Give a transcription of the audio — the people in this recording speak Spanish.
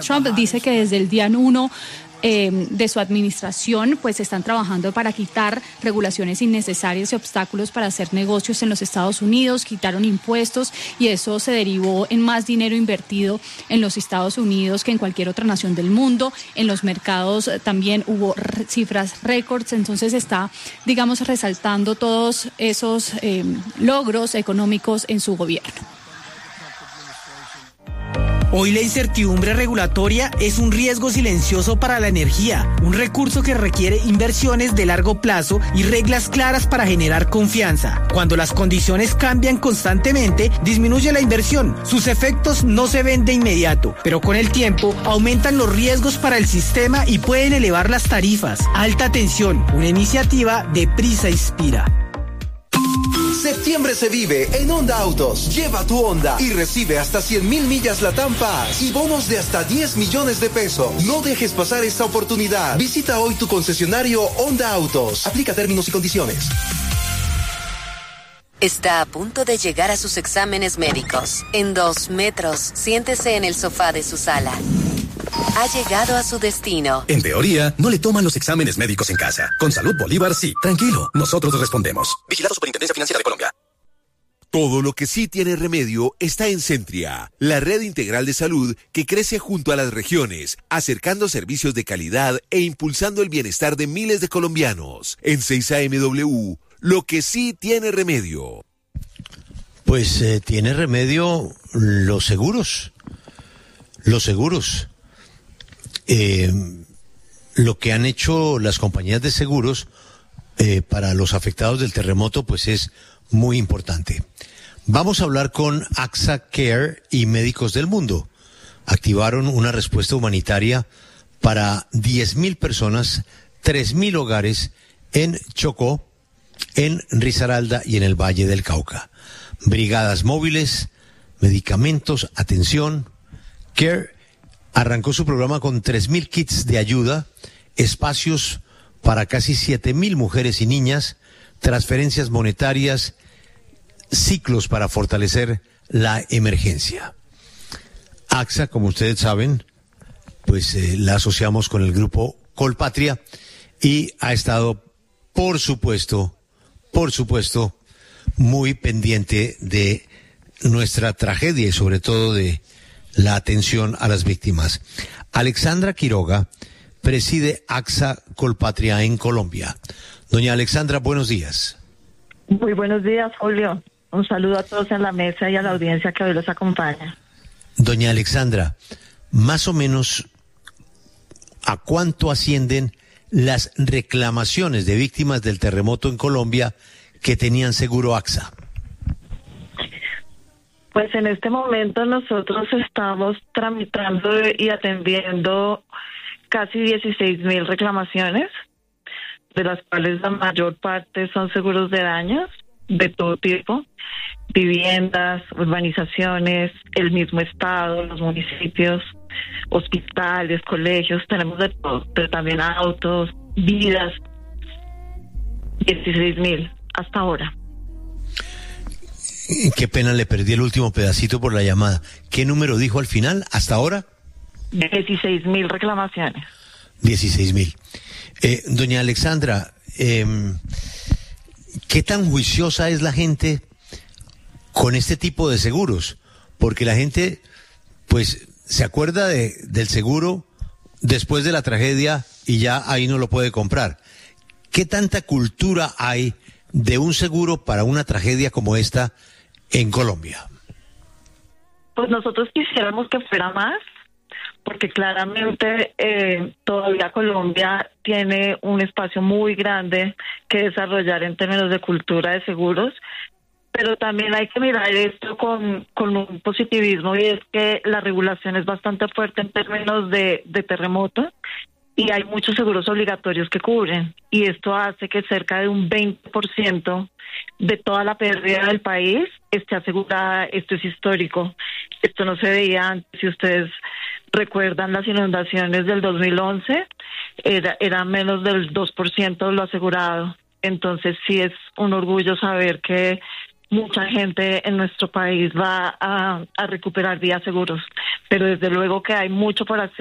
Trump dice que desde el día 1 de su administración, pues están trabajando para quitar regulaciones innecesarias y obstáculos para hacer negocios en los Estados Unidos, quitaron impuestos y eso se derivó en más dinero invertido en los Estados Unidos que en cualquier otra nación del mundo. En los mercados también hubo cifras récords, entonces está, digamos, resaltando todos esos logros económicos en su gobierno. Hoy la incertidumbre regulatoria es un riesgo silencioso para la energía, un recurso que requiere inversiones de largo plazo y reglas claras para generar confianza. Cuando las condiciones cambian constantemente, disminuye la inversión. Sus efectos no se ven de inmediato, pero con el tiempo aumentan los riesgos para el sistema y pueden elevar las tarifas. Alta tensión, una iniciativa de Prisa Inspira. Septiembre se vive en Honda Autos. Lleva tu Honda y recibe hasta 100,000 millas Latam Pass y bonos de hasta 10 millones de pesos. No dejes pasar esta oportunidad. Visita hoy tu concesionario Honda Autos. Aplica términos y condiciones. Está a punto de llegar a sus exámenes médicos. En 2 metros, siéntese en el sofá de su sala. Ha llegado a su destino. En teoría, no le toman los exámenes médicos en casa. Con Salud Bolívar, sí. Tranquilo, nosotros respondemos. Vigilado Superintendencia Financiera de Colombia. Todo lo que sí tiene remedio está en Centria, la red integral de salud que crece junto a las regiones, acercando servicios de calidad e impulsando el bienestar de miles de colombianos. En 6 AMW, lo que sí tiene remedio. Pues tiene remedio los seguros. Los seguros. Lo que han hecho las compañías de seguros para los afectados del terremoto pues es muy importante. Vamos a hablar con AXA Care y Médicos del Mundo. Activaron una respuesta humanitaria para 10,000 personas, 3,000 hogares en Chocó, en Risaralda y en el Valle del Cauca. Brigadas móviles, medicamentos, atención. Care arrancó su programa con 3,000 kits de ayuda, espacios para casi 7,000 mujeres y niñas, transferencias monetarias, ciclos para fortalecer la emergencia. AXA, como ustedes saben, pues la asociamos con el grupo Colpatria y ha estado, por supuesto, muy pendiente de nuestra tragedia y sobre todo de la atención a las víctimas. Alexandra Quiroga preside AXA Colpatria en Colombia. Doña Alexandra, buenos días. Muy buenos días, Julio. Un saludo a todos en la mesa y a la audiencia que hoy los acompaña. Doña Alexandra, más o menos, ¿a cuánto ascienden las reclamaciones de víctimas del terremoto en Colombia que tenían seguro AXA? Pues en este momento nosotros estamos tramitando y atendiendo casi 16,000 reclamaciones, de las cuales la mayor parte son seguros de daños de todo tipo, viviendas, urbanizaciones, el mismo estado, los municipios, hospitales, colegios, tenemos de todo, pero también autos, vidas, 16,000 hasta ahora. Qué pena, le perdí el último pedacito por la llamada. ¿Qué número dijo al final, hasta ahora? 16,000 reclamaciones. 16,000. Doña Alexandra, ¿qué tan juiciosa es la gente con este tipo de seguros? Porque la gente, pues, se acuerda del seguro después de la tragedia y ya ahí no lo puede comprar. ¿Qué tanta cultura hay de un seguro para una tragedia como esta en Colombia? Pues nosotros quisiéramos que fuera más, porque claramente todavía Colombia tiene un espacio muy grande que desarrollar en términos de cultura de seguros, pero también hay que mirar esto con un positivismo, y es que la regulación es bastante fuerte en términos de terremoto, y hay muchos seguros obligatorios que cubren, y esto hace que cerca de un 20% de toda la pérdida del país esté asegurada. Esto es histórico, esto no se veía antes. Si ustedes recuerdan las inundaciones del 2011, era menos del 2% lo asegurado. Entonces sí es un orgullo saber que mucha gente en nuestro país va a recuperar vía seguros. pero desde luego que hay mucho por hacer.